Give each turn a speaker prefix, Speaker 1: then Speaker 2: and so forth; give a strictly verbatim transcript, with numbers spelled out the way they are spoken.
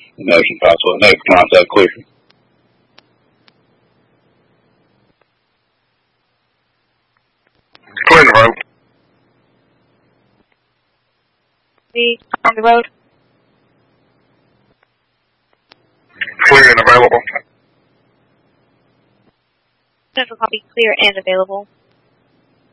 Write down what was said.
Speaker 1: Motion possible. Next contact clear.
Speaker 2: Clear the road.
Speaker 3: The on the road.
Speaker 2: Clear and available.
Speaker 3: Central copy, clear and available.